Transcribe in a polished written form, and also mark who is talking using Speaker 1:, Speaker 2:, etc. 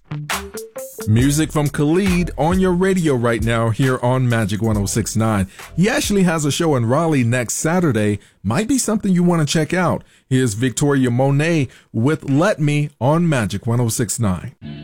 Speaker 1: Music from Khalid on your radio right now here on Magic 106.9. He actually has a show in Raleigh next Saturday. Might be something you want to check out. Here's Victoria Monet with Let Me on Magic 106.9.